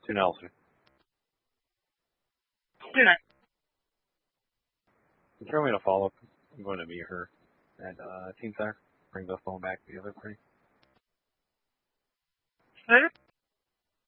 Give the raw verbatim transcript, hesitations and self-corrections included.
To Nelson. Good night. Can you throw me a follow-up? I'm going to meet her at uh, Team Center. Bring the phone back to the other party. Who?